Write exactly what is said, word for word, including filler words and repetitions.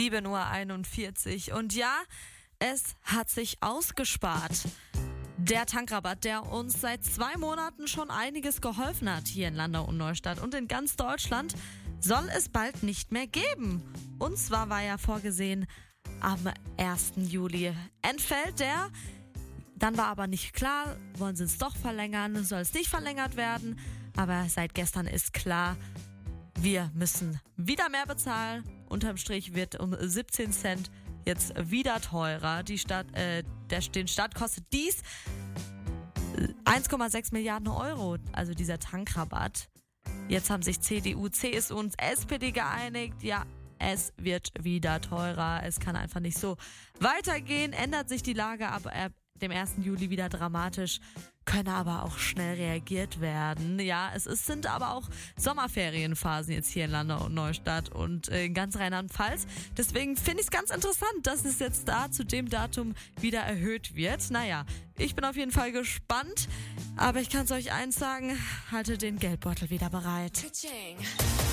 sieben Uhr einundvierzig. Und ja, es hat sich ausgespart. Der Tankrabatt, der uns seit zwei Monaten schon einiges geholfen hat hier in Landau und Neustadt und in ganz Deutschland, soll es bald nicht mehr geben. Und zwar war ja vorgesehen, am ersten Juli entfällt der. Dann war aber nicht klar, wollen sie es doch verlängern, soll es nicht verlängert werden. Aber seit gestern ist klar, wir müssen wieder mehr bezahlen. Unterm Strich wird um siebzehn Cent jetzt wieder teurer. Die Stadt, äh, der, den Stadt kostet dies eins Komma sechs Milliarden Euro, also dieser Tankrabatt. Jetzt haben sich C D U, C S U und S P D geeinigt. Ja, es wird wieder teurer. Es kann einfach nicht so weitergehen. Ändert sich die Lage aber ab dem ersten Juli wieder dramatisch, könne aber auch schnell reagiert werden. Ja, es ist, sind aber auch Sommerferienphasen jetzt hier in Landau und Neustadt und in ganz Rheinland-Pfalz. Deswegen finde ich es ganz interessant, dass es jetzt da zu dem Datum wieder erhöht wird. Naja, ich bin auf jeden Fall gespannt, aber ich kann es euch eins sagen, haltet den Geldbeutel wieder bereit. Ka-ching.